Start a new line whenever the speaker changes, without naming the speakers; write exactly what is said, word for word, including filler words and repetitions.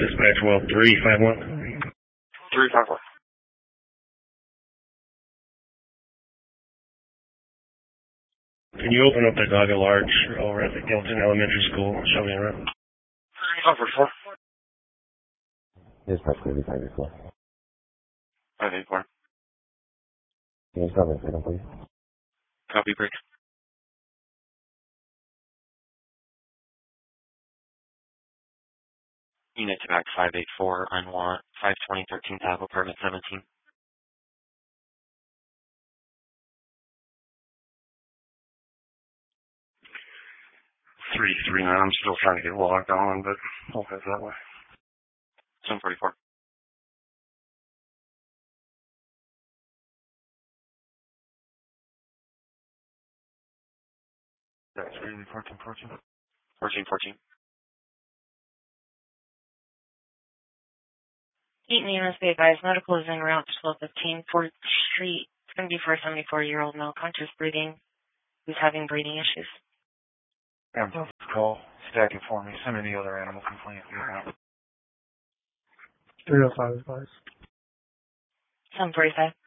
Dispatch well three five one.
three five one.
Can you open up the dog at large over at the Gilton Elementary School? Show me around.
five forty-four.
Dispatch three five four.
five eight four.
Can you stop it, please?
Copy, break. Unit to back five eight four on warrant five twenty thirteenth Ave, apartment seventeen.
three three nine. I'm still trying to get logged on, but I'll head that way.
seven forty-four.
That's really fourteen fourteen.
fourteen fourteen.
Eaton units be advised, medical is en route to twelve fifteen fourth Street. It's going to be for a seventy-four-year-old male conscious breathing who's having breathing issues.
Ambulance call. Stack it for me. Send me the other animal complaint.
three oh five advice.
seven forty-five.